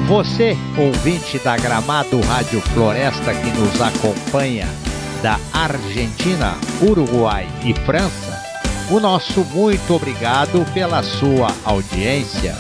Você, ouvinte da Gramado Rádio Floresta que nos acompanha da Argentina, Uruguai e França, o nosso muito obrigado pela sua audiência.